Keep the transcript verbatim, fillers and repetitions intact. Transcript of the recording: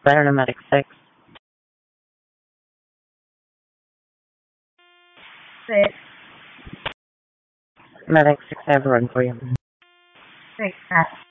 Better than Medic six. Six. Medic six, everyone for you. Six.